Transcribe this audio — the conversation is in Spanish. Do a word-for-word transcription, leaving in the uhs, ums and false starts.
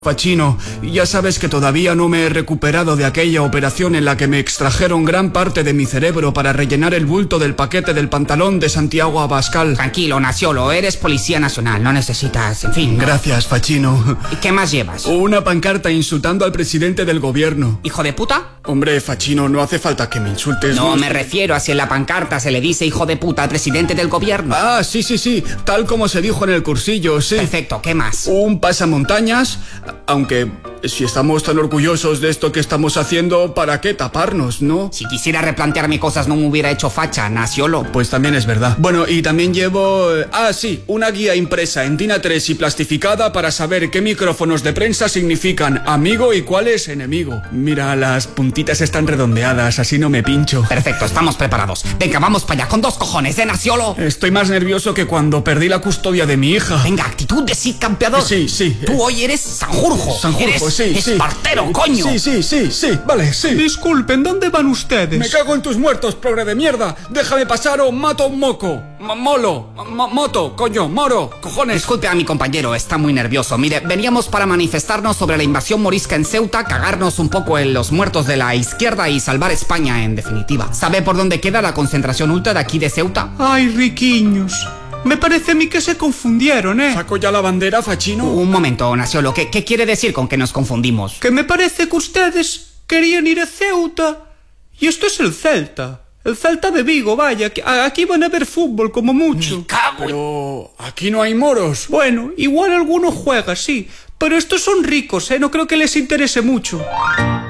Facchino, ya sabes que todavía no me he recuperado de aquella operación en la que me extrajeron gran parte de mi cerebro para rellenar el bulto del paquete del pantalón de Santiago Abascal. Tranquilo, Naciolo, eres policía nacional, no necesitas, en fin... Gracias, Facchino. ¿Y qué más llevas? Una pancarta insultando al presidente del gobierno. ¿Hijo de puta? Hombre, Facchino, no hace falta que me insultes. No, me refiero a si en la pancarta se le dice hijo de puta al presidente del gobierno. Ah, sí, sí, sí, tal como se dijo en el cursillo, sí. Perfecto, ¿qué más? Un pasamontañas, aunque si estamos tan orgullosos de esto que estamos haciendo, ¿para qué taparnos, no? Si quisiera replantearme cosas no me hubiera hecho facha, Naciolo. Pues también es verdad. Bueno, y también llevo... Ah, sí, una guía impresa en DIN A tres y plastificada para saber qué micrófonos de prensa significan amigo y cuál es enemigo. Mira, las puntitas están redondeadas, así no me pincho. Perfecto, estamos preparados. Venga, vamos para allá, con dos cojones, ¿eh, Naciolo? Estoy más nervioso que cuando perdí la custodia de mi hija. Venga, actitud de sí campeador. Sí, sí. Tú hoy eres Sanjurjo. Sanjurjo, eres sí, sí. Espartero, coño. Sí, sí, sí, sí, vale, sí. Disculpen, ¿dónde van ustedes? Me cago en tus muertos, progre de mierda. Déjame pasar o mato un moco. M molo, M moto, coño, moro, cojones. Disculpe a mi compañero, está muy nervioso. Mire, veníamos para manifestarnos sobre la invasión morisca en Ceuta, cagarnos un poco en los muertos de la izquierda y salvar España, en definitiva. ¿Sabe por dónde queda la concentración ultra de aquí de Ceuta? Ay, riquiños. Me parece a mí que se confundieron, ¿eh? ¿Saco ya la bandera, Facchino? Un momento, Naciolo, ¿qué, qué quiere decir con que nos confundimos? Que me parece que ustedes querían ir a Ceuta y esto es el Celta. El Celta de Vigo, vaya, que aquí van a ver fútbol como mucho. Me cago en... Pero aquí no hay moros. Bueno, igual alguno juega, sí, pero estos son ricos, ¿eh? No creo que les interese mucho.